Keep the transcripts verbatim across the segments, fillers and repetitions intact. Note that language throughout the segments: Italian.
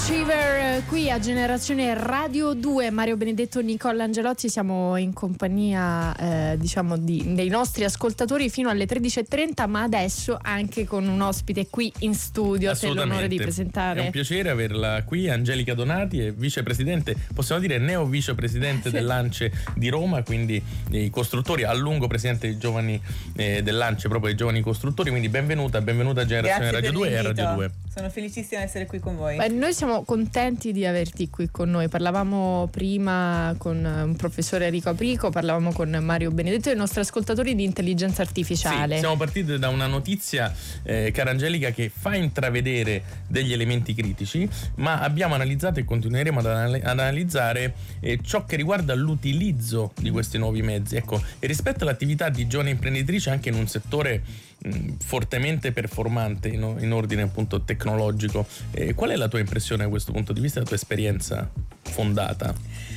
Achiever qui a Generazione Radio due, Mario Benedetto, Nicola Angelotti, siamo in compagnia eh, diciamo di, dei nostri ascoltatori fino alle tredici e trenta, ma adesso anche con un ospite qui in studio. Te l'onore di presentare. È un piacere averla qui, Angelica Donati, è vicepresidente, possiamo dire neo vicepresidente sì. dell'Ance di Roma, quindi dei costruttori, a lungo presidente dei giovani eh, dell'Ance, proprio dei giovani costruttori, quindi benvenuta, benvenuta a Generazione Radio due e a Radio due. Sono felicissima di essere qui con voi. Beh, noi siamo contenti di averti qui con noi. Parlavamo prima con un professore Enrico Aprico, parlavamo con Mario Benedetto e i nostri ascoltatori di intelligenza artificiale. Sì, siamo partiti da una notizia, eh, cara Angelica, che fa intravedere degli elementi critici, ma abbiamo analizzato e continueremo ad, anal- ad analizzare eh, ciò che riguarda l'utilizzo di questi nuovi mezzi. Ecco, e rispetto all'attività di giovani imprenditrici anche in un settore mh, fortemente performante in, in ordine appunto tecnologico, eh, qual è la tua impressione da questo punto di vista, la tua esperienza fondata?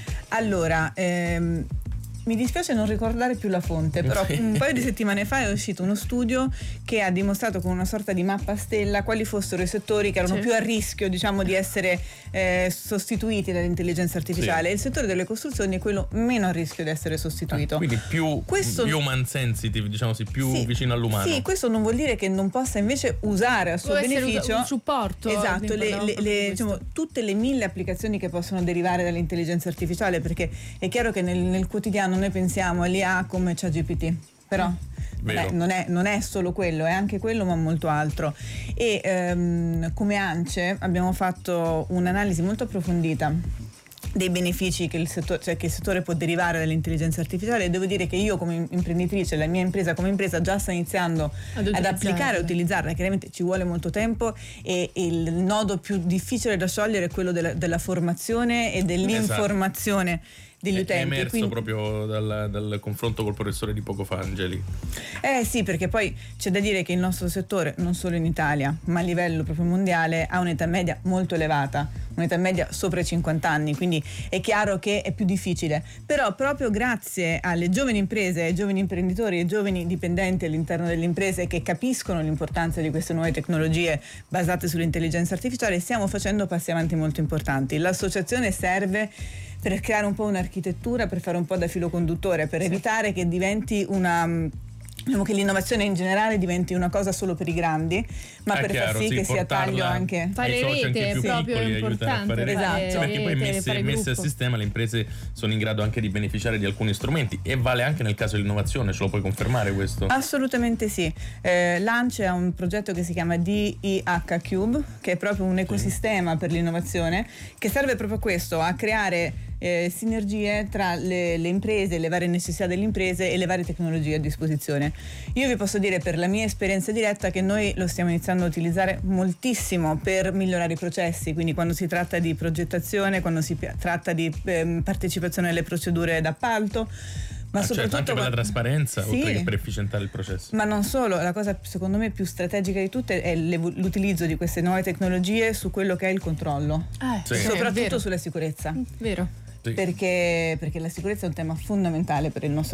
Allora, ehm, mi dispiace non ricordare più la fonte, però un paio di settimane fa è uscito uno studio che ha dimostrato con una sorta di mappa stella quali fossero i settori che erano sì. più a rischio, diciamo, di essere eh, sostituiti dall'intelligenza artificiale. Sì. Il settore delle costruzioni è quello meno a rischio di essere sostituito. Ah, quindi più questo, human sensitive, diciamo sì, più sì, vicino all'umano. Sì, questo non vuol dire che non possa invece usare a suo Può beneficio un supporto. Esatto, le, le, le, diciamo, tutte le mille applicazioni che possono derivare dall'intelligenza artificiale, perché è chiaro che nel, nel quotidiano noi pensiamo all'I A come ChatGPT, però beh, non, è, non è solo quello, è anche quello ma molto altro. E ehm, come Ance abbiamo fatto un'analisi molto approfondita dei benefici che il settore, cioè che il settore può derivare dall'intelligenza artificiale, e devo dire che io come imprenditrice, la mia impresa come impresa già sta iniziando ad, ad applicare e utilizzarla. Chiaramente ci vuole molto tempo e, e il nodo più difficile da sciogliere è quello della, della formazione e dell'informazione. Esatto. Degli utenti. È emerso quindi, proprio dal, dal confronto col professore di poco fa, Angeli. Eh sì, perché poi c'è da dire che il nostro settore, non solo in Italia, ma a livello proprio mondiale, ha un'età media molto elevata, un'età media sopra i cinquanta anni, quindi è chiaro che è più difficile. Però proprio grazie alle giovani imprese, ai giovani imprenditori, ai giovani dipendenti all'interno delle imprese che capiscono l'importanza di queste nuove tecnologie basate sull'intelligenza artificiale, stiamo facendo passi avanti molto importanti. L'associazione serve per creare un po' un'architettura, per fare un po' da filo conduttore, per sì. evitare che diventi una... diciamo che l'innovazione in generale diventi una cosa solo per i grandi, ma ah, per chiaro, far sì, sì, che sia taglio anche fare rete è proprio importante, esatto, sì, perché poi messe, messe a sistema le imprese sono in grado anche di beneficiare di alcuni strumenti, e vale anche nel caso dell'innovazione. Ce lo puoi confermare questo? Assolutamente sì. eh, Lance ha un progetto che si chiama D I H Cube, che è proprio un ecosistema sì. per l'innovazione, che serve proprio a questo, a creare Eh, sinergie tra le, le imprese, le varie necessità delle imprese e le varie tecnologie a disposizione. Io vi posso dire per la mia esperienza diretta che noi lo stiamo iniziando a utilizzare moltissimo per migliorare i processi, quindi quando si tratta di progettazione, quando si p- tratta di eh, partecipazione alle procedure d'appalto, ma ah, soprattutto certo, anche per la trasparenza, sì, oltre che per efficientare il processo. Ma non solo, la cosa secondo me più strategica di tutte è l'utilizzo di queste nuove tecnologie su quello che è il controllo, eh, sì. soprattutto sulla sicurezza. Vero. Sì. Perché, perché la sicurezza è un tema fondamentale per il nostro